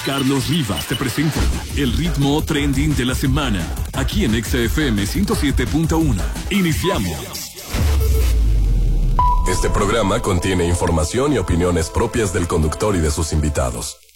Carlos Rivas te presenta el ritmo trending de la semana, aquí en XFM 107.1. Iniciamos. Este programa contiene información y opiniones propias del conductor y de sus invitados.